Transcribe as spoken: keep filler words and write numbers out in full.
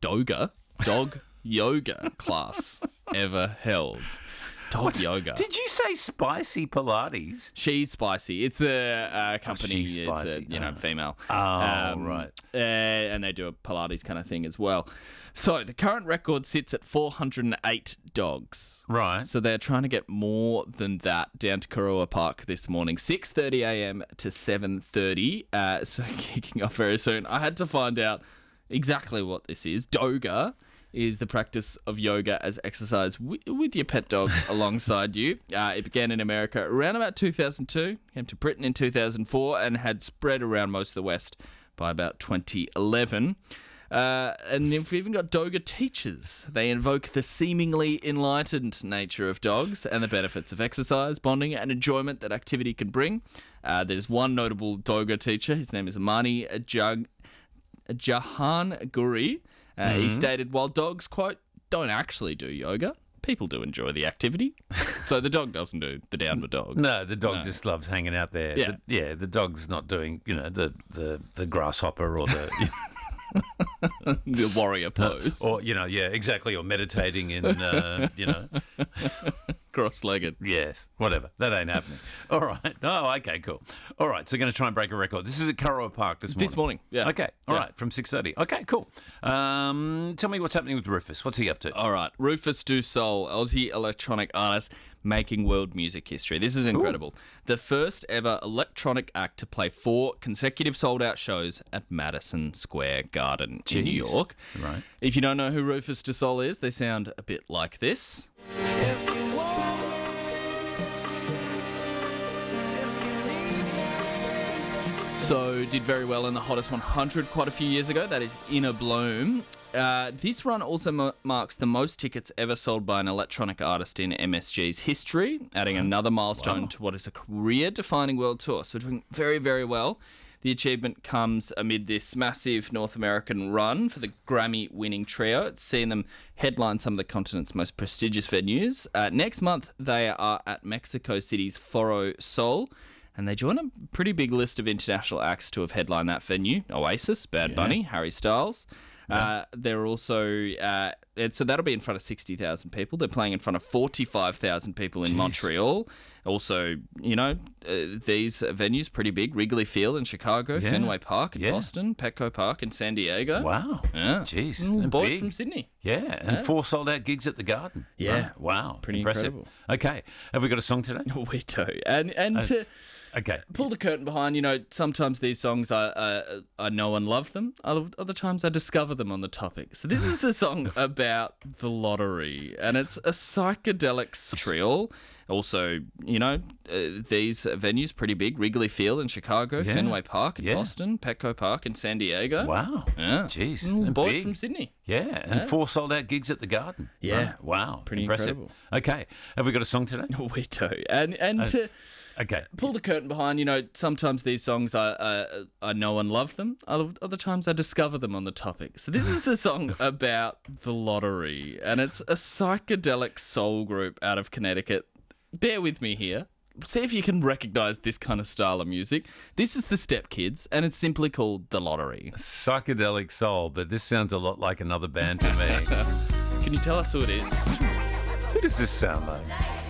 doga, dog yoga class ever held. Dog What's- yoga. Did you say spicy Pilates? She's spicy. It's a, a company. she's it's a spicy. you know Oh. female. Oh, right. uh, and they do a Pilates kind of thing as well. So the current record sits at four hundred eight dogs. Right. So they're trying to get more than that down to Karua Park this morning, six thirty a.m. to seven thirty. Uh, so kicking off very soon. I had to find out exactly what this is. Doga is the practice of yoga as exercise wi- with your pet dog alongside you. Uh, it began in America around about two thousand two, came to Britain in two thousand four, and had spread around most of the West by about twenty eleven. Uh, and we've even got Doga teachers. They invoke the seemingly enlightened nature of dogs and the benefits of exercise, bonding, and enjoyment that activity can bring. Uh, there's one notable Doga teacher. His name is Amani Jug- Jahan Guri. Uh, He stated, while dogs, quote, don't actually do yoga, people do enjoy the activity. So the dog doesn't do the downward dog. No, the dog No. just loves hanging out there. Yeah. The, yeah, the dog's not doing, you know, the, the, the grasshopper or the... The warrior pose. or, you know, yeah, exactly, or meditating in, uh, you know... Cross-legged. Yes, whatever. That ain't happening. All right. Oh, okay, cool. All right, so going to try and break a record. This is at Karua Park this morning. This morning, yeah. Okay, all Yeah. right, from six thirty. Okay, cool. Um, tell me what's happening with Rufus. What's he up to? All right. Rufus Du Sol, Aussie electronic artist making world music history. This is incredible. The first ever electronic act to play four consecutive sold-out shows at Madison Square Garden in New Jeez. York. Right. If you don't know who Rufus Du Sol is, they sound a bit like this. If you want, if you need me. So did very well in the Hottest one hundred quite a few years ago. That is In a Bloom. Uh, this run also mo- marks the most tickets ever sold by an electronic artist in M S G's history, adding another milestone Wow. to what is a career-defining world tour. So doing very, very well. The achievement comes amid this massive North American run for the Grammy-winning trio. It's seen them headline some of the continent's most prestigious venues. Uh, next month, they are at Mexico City's Foro Sol, and they join a pretty big list of international acts to have headlined that venue. Oasis, Bad Bunny, Harry Styles. Uh, they're also, uh, and so that'll be in front of sixty thousand people. They're playing in front of forty-five thousand people in Jeez. Montreal. Also, you know, uh, these venues pretty big. Wrigley Field in Chicago, Yeah. Fenway Park in Yeah. Boston, Petco Park in San Diego. Wow. Yeah. Jeez. Mm, they're boys big. from Sydney. Yeah, and four sold-out gigs at the Garden. Yeah. Right. Wow. Pretty impressive. incredible. Okay, have we got a song today? We do. And, and to Okay. pull the curtain behind, you know, sometimes these songs I, I, I know and love them. Other, other times I discover them on the topic. So this is the song about the lottery, and it's a psychedelic thrill. Also, you know, uh, these venues pretty big. Wrigley Field in Chicago, Yeah. Fenway Park in Yeah. Boston, Petco Park in San Diego. Wow. Yeah. Jeez. Mm, they're boys big. from Sydney. Yeah, and four sold-out gigs at the Garden. Yeah. Right. Wow. Pretty impressive. incredible. Okay, have we got a song today? We do. And, and to Okay. pull the curtain behind, you know, sometimes these songs I, I, I know and love them. Other, other times I discover them on the topic. So this is the song about the lottery, and it's a psychedelic soul group out of Connecticut. Bear with me here. See if you can recognise this kind of style of music. This is the Step Kids, and it's simply called The Lottery. Psychedelic Soul, but this sounds a lot like another band to me. Can you tell us who it is? Who does this sound like?